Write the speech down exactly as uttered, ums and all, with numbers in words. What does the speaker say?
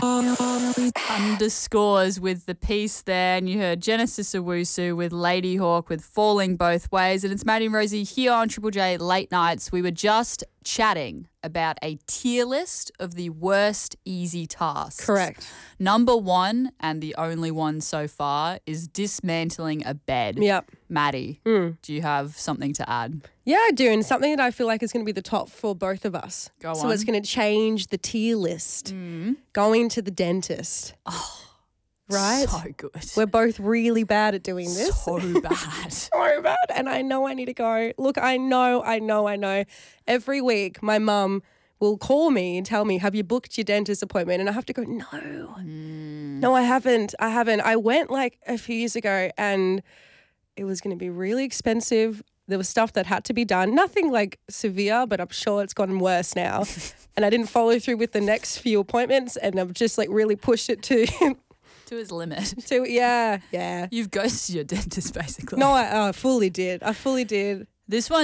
Underscores with the piece there, and you heard Genesis Owusu with Lady Hawk with Falling Both Ways, and it's Maddie and Rosie here on Triple J Late Nights. We were just chatting about a tier list of the worst easy tasks. Correct. Number one, and the only one so far, is dismantling a bed. Yep. Maddie, Mm. do you have something to add? Yeah, I do, and something that I feel like is going to be the top for both of us. Go so on. it's going to change the tier list. Mm. Going to the dentist. Oh, right? So good. We're both really bad at doing this. So bad. So bad. And I know I need to go. Look, I know, I know, I know. Every week, my mum will call me and tell me, have you booked your dentist appointment? And I have to go, no. Mm. No, I haven't. I haven't. I went like a few years ago and it was going to be really expensive. There was stuff that had to be done. Nothing like severe, but I'm sure it's gotten worse now. And I didn't follow through with the next few appointments and I've just like really pushed it to... To his limit. to yeah, yeah. You've ghosted your dentist basically. No, I, I fully did. I fully did. This one